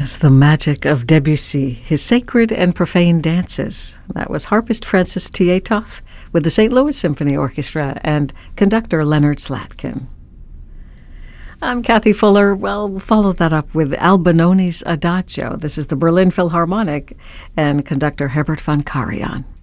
That's the magic of Debussy, his sacred and profane dances. That was harpist Francis Tietoff with the St. Louis Symphony Orchestra and conductor Leonard Slatkin. I'm Kathy Fuller. Well, we'll follow that up with Albinoni's Adagio. This is the Berlin Philharmonic and conductor Herbert von Karajan.